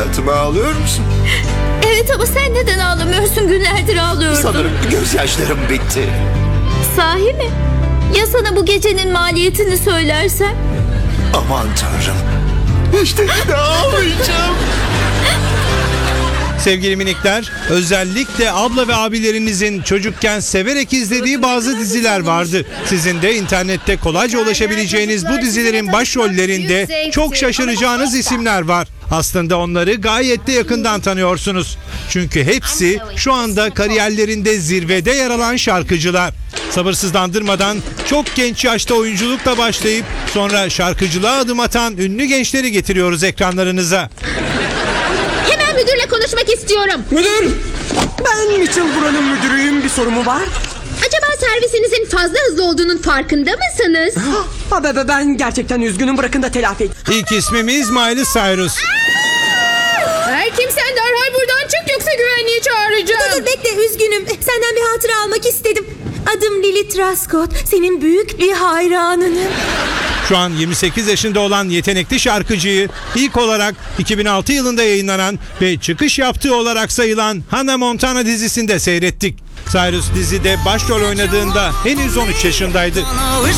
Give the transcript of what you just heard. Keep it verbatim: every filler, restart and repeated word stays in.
hayatım, ağlıyor musun? Evet ama sen neden ağlamıyorsun? Günlerdir ağlıyordun. Sanırım gözyaşlarım bitti. Sahi mi? Ya sana bu gecenin maliyetini söylersem? Aman tanrım. İşte yine ağlayacağım. Sevgili minikler, özellikle abla ve abilerinizin çocukken severek izlediği bazı diziler vardı. Sizin de internette kolayca ulaşabileceğiniz bu dizilerin başrollerinde çok şaşıracağınız isimler var. Aslında onları gayet de yakından tanıyorsunuz. Çünkü hepsi şu anda kariyerlerinde zirvede yer alan şarkıcılar. Sabırsızlandırmadan çok genç yaşta oyunculukla başlayıp sonra şarkıcılığa adım atan ünlü gençleri getiriyoruz ekranlarınıza. Hemen müdürle konuşmak istiyorum. Müdür! Ben Mitchell buranın müdürüyüm. Bir soru mu var? Acaba servisinizin fazla hızlı olduğunun farkında mısınız? Ha, be, be, ben gerçekten üzgünüm. Bırakın da telafi edeyim. İlk ismimiz Miley Cyrus. Her kimsen derhal buradan çık yoksa güvenliği çağıracağım. Dur bekle, üzgünüm. Senden bir hatıra almak istedim. Adım Lily Truscott. Senin büyük bir hayranınım. Şu an yirmi sekiz yaşında olan yetenekli şarkıcıyı ilk olarak iki bin altı yılında yayınlanan ve çıkış yaptığı olarak sayılan Hannah Montana dizisinde seyrettik. Cyrus dizide başrol oynadığında henüz on üç yaşındaydı.